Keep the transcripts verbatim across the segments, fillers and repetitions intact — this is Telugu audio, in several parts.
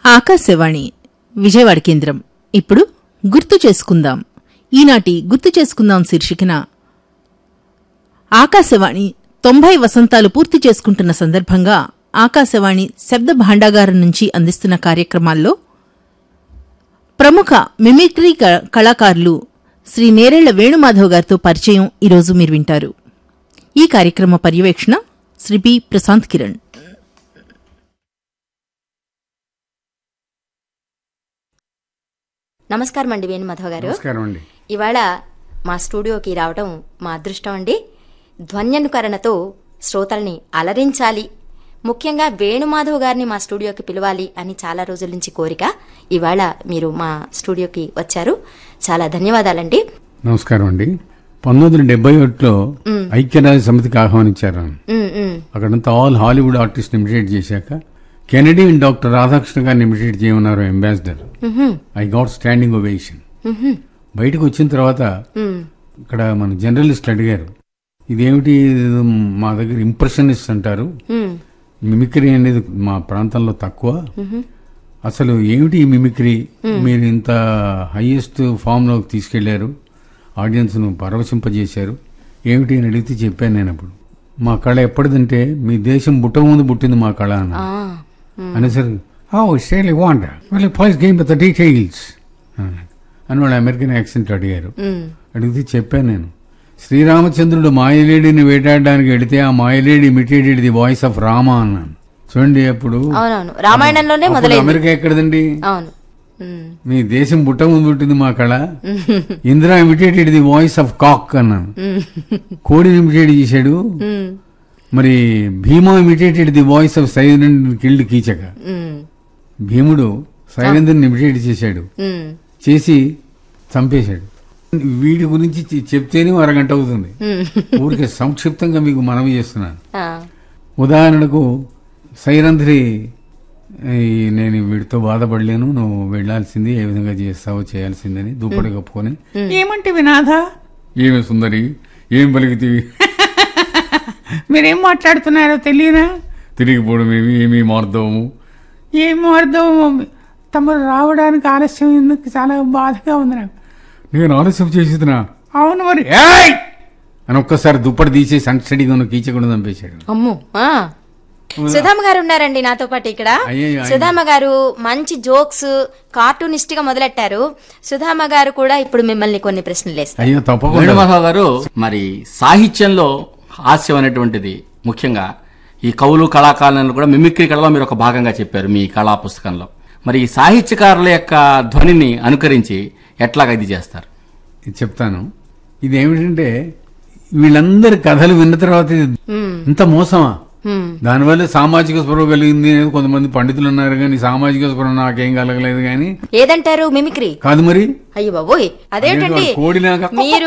ఆకాశవాణి విజయవాడ కేంద్రం. ఇప్పుడు గుర్తు చేసుకుందాం. ఈనాటి గుర్తు చేసుకుందాం శీర్షికన ఆకాశవాణి తొంభై వసంతాలు పూర్తి చేసుకుంటున్న సందర్భంగా ఆకాశవాణి శబ్ద భాండాగారం నుంచి అందిస్తున్న కార్యక్రమాల్లో ప్రముఖ మిమిక్రీ కళాకారులు శ్రీ నేరేళ్ల వేణుమాధవ్ గారితో పరిచయం ఈరోజు మీరు వింటారు. ఈ కార్యక్రమ పర్యవేక్షణ శ్రీ పి ప్రశాంత్ కిరణ్. నమస్కారం అండి వేణుమాధవ్ గారు. నమస్కారం అండి. ఇవాళ మా స్టూడియోకి రావడం మా అదృష్టం అండి. ధ్వన్యనుకరణతో శ్రోతల్ని అలరించాలి, ముఖ్యంగా వేణుమాధవ్ గారిని మా స్టూడియోకి పిలవాలి అని చాలా రోజుల నుంచి కోరిక. ఇవాళ మీరు మా స్టూడియోకి వచ్చారు, చాలా ధన్యవాదాలండి. నమస్కారం అండి. పంతొమ్మిది వందల డెబ్బై ఒకటిలో ఐక్యరాజ్య సమితికి ఆహ్వానించారు. అక్కడంతా ఆల్ హాలీవుడ్ ఆర్టిస్ట్ ఇమిటేట్ చేశాక కెనడియన్ డాక్టర్ రాధాకృష్ణ గారిని ఇమిటేట్ చేయమన్నారు ambassador. I got standing ovation. బయటకు వచ్చిన తర్వాత ఇక్కడ మన జర్నలిస్ట్ అడిగారు, ఇదేమిటి మా దగ్గర ఇంప్రెషనిస్ట్ అంటారు, మిమిక్రీ అనేది మా ప్రాంతంలో తక్కువ, అసలు ఏమిటి ఈ మిమిక్రీ, మీరు ఇంత హైయెస్ట్ ఫామ్ లోకి తీసుకెళ్లారు, ఆడియన్స్ ను పరవశింపజేశారు, ఏమిటి అని అడిగితే చెప్పాను నేను. అప్పుడు మా కళ ఎప్పటిదంటే మీ దేశం బుట్ట ముందు పుట్టింది మా కళ అన్న అనేసరి డీటెయిల్స్ అని వాళ్ళు అమెరికన్ యాక్సెంట్ అడిగారు. అడిగితే చెప్పాను నేను, శ్రీరామచంద్రుడు మాయలేడిని వేటాడడానికి వెళితే ఆ మాయలేడి imitated the voice of Rama అన్నాను. చూడండి, అప్పుడు రామాయణంలోనే అమెరికా ఎక్కడదండి, మీ దేశం బుట్ట ముందు పుట్టింది మా కళ. Indira imitated the voice of కాక్ అన్నాను, కోడిని ఇమిటేట్ చేశాడు. మరి భీమా imitated the voice of silent killed Keechaka, భీముడు సైలెంద్రుని ఇమిటేట్ చేశాడు, చేసి చంపేశాడు. వీటి గురించి చెప్తేనే అరగంట అవుతుంది. ఊరికే సంక్షిప్తంగా మీకు మనవి చేస్తున్నాను. ఉదాహరణకు సైరంధ్రి, నేను వీడితో బాధపడలేను, నువ్వు వెళ్లాల్సింది, ఏ విధంగా చేస్తావో చేయాల్సిందని దుప్పటి కప్పుకొని, ఏమంటే వినాథా, ఏమి సుందరి, ఏం పలికితివి, మీరేం మాట్లాడుతున్నారో తెలియనా, తిరిగిపోవడం ఏమి, ఏమి మార్దవము, ఏమో అర్థం, తమరు రావడానికి ఆలస్యం ఎందుకు, చాలా బాధగా ఉంది నాకు. నేను ఆలస్యం చేసేదినా? అవును మరి అని ఒక్కసారి దుప్పటి తీసేసి అంటడిగా ఉన్న కీచకుండా చంపేశాడు. అమ్మో. సుధామ గారు ఉన్నారండి నాతో పాటు ఇక్కడ. సుధామ గారు మంచి జోక్స్ కార్టూనిస్ట్ గా మొదలెట్టారు. సుధామ గారు కూడా ఇప్పుడు మిమ్మల్ని కొన్ని ప్రశ్నలు వేస్తారు. అయ్యో తప్పకుండా. వేణుమాధవ్ గారు, మరి సాహిత్యంలో హాస్యం అనేటువంటిది ముఖ్యంగా ఈ కవులు కళాకారులను కూడా మిమిక్రీ కళలో మీరు ఒక భాగంగా చెప్పారు మీ కళా పుస్తకంలో. మరి ఈ సాహిత్యకారుల యొక్క ధ్వనిని అనుకరించి ఎట్లాగా ఇది చేస్తారు? ఇది చెప్తాను. ఇది ఏమిటంటే, వీళ్ళందరి కథలు విన్న తర్వాత ఇంత మోసమా, దానివల్ల సామాజిక స్పృహ కలిగింది అనేది కొంతమంది పండితులు ఉన్నారు, కానీ సామాజిక స్పృహ నాకేం కలగలేదు. కానీ ఏదంటారు, మిమిక్రీ కాదు మరి. అయ్యో బాబోయ్, అదేంటండి కోడిలాగా మీరు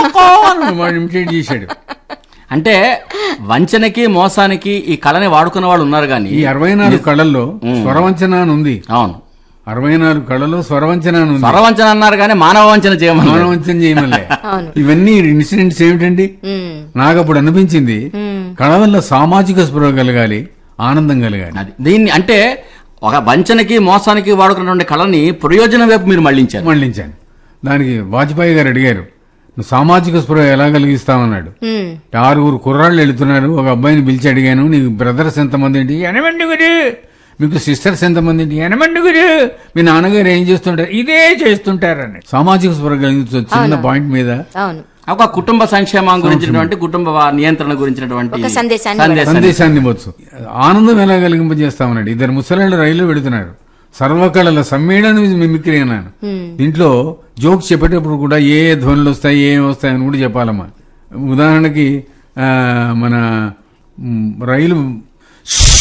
ఇమిటేట్ చేశాడు. అంటే వంచనకి మోసానికి ఈ కళని వాడుకున్న వాళ్ళు ఉన్నారు, కానీ ఈ అరవై నాలుగు కళల్లో స్వరవంచన అని ఉంది. అవును, అరవై నాలుగు కళలో స్వరవంచన అని ఉంది. స్వరవంచన అన్నారు కానీ మానవ వంచన చేయమని, మానవ వంచన చేయమలే. ఇవన్నీ ఇన్సిడెంట్స్ ఏమిటండి, నాకు అప్పుడు అనిపించింది కళ వల్ల సామాజిక స్పృహ కలగాలి, ఆనందం కలగాలి. దీన్ని అంటే ఒక వంచనకి మోసానికి వాడుకున్నటువంటి కళని ప్రయోజనం వైపు మీరు మళ్లించారు. మళ్లించాను. దానికి వాజ్పేయి గారు అడిగారు, నువ్వు సామాజిక స్పృహ ఎలా కలిగిస్తామన్నాడు. ఆరుగురు కుర్రాళ్ళు వెళుతున్నారు, ఒక అబ్బాయిని పిలిచి అడిగాను, నీకు బ్రదర్స్ ఎంతమంది ఏంటి, ఎనమండుగురు, మీకు సిస్టర్స్ ఎంతమంది ఏంటి, ఎనమండుగురు, మీ నాన్నగారు ఏం చేస్తుంటారు, ఇదే చేస్తుంటారని. సామాజిక స్పృహ కలిగించు చిన్న పాయింట్ మీద. ఒక కుటుంబ సంక్షేమం గురించినటువంటి, కుటుంబ నియంత్రణ గురించినటువంటి సందేశాన్ని ఇవ్వచ్చు. ఆనందం ఎలా కలిగింపజేస్తామన్నాడు. ఇద్దరు ముసలాళ్ళు రైల్లో పెడుతున్నారు, సర్వకళల సమ్మేళనం మిమిక్రీ అన్నాను. దీంట్లో జోక్స్ చెప్పేటప్పుడు కూడా ఏ ఏ ధ్వనులు వస్తాయి, ఏం వస్తాయని కూడా చెప్పాలమ్మా. ఉదాహరణకి మన రైలు